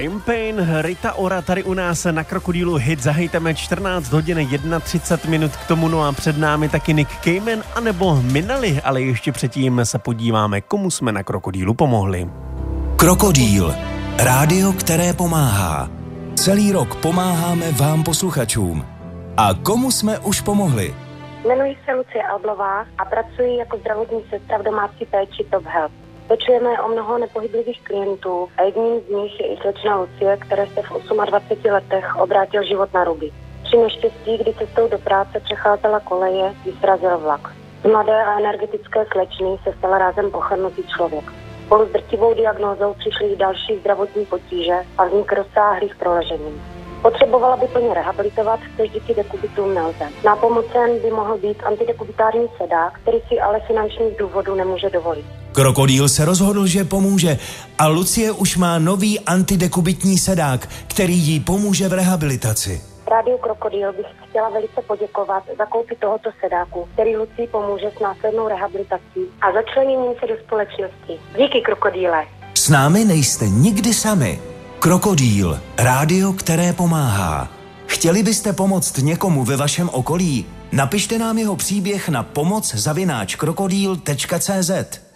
I'm Pain, Rita Ora tady u nás na Krokodýlu Hit. Zahejteme 14 hodin 31 minut k tomu, no a před námi taky Nick Cayman anebo Minali, ale ještě předtím se podíváme, komu jsme na Krokodýlu pomohli. Krokodýl, rádio, které pomáhá. Celý rok pomáháme vám posluchačům. A komu jsme už pomohli? Jmenuji se Lucie Alblová a pracuji jako zdravotní sestra v domácí péči Top Health. Pečujeme o mnoho nepohyblivých klientů a jedním z nich je i slečna Lucie, které se v 28 letech obrátil život na ruby. Při neštěstí, kdy cestou do práce přecházela koleje, ji srazil vlak. Z mladé a energetické slečny se stala rázem pochrnutý člověk. Spolu s drtivou diagnózou přišly i další zdravotní potíže a vznik rozsáhlých proležení. Potřebovala by plně rehabilitovat, což díky dekubitům nelze. Nápomocen by mohl být antidekubitární sedák, který si ale finančních důvodů nemůže dovolit. Krokodýl se rozhodl, že pomůže a Lucie už má nový antidekubitní sedák, který jí pomůže v rehabilitaci. Rádiu Krokodýl bych chtěla velice poděkovat za koupi tohoto sedáku, který Lucii pomůže s následnou rehabilitací a začleněním se do společnosti. Díky, Krokodýle. S námi nejste nikdy sami. Krokodýl, rádio, které pomáhá. Chtěli byste pomoct někomu ve vašem okolí? Napište nám jeho příběh na pomoc@krokodýl.cz.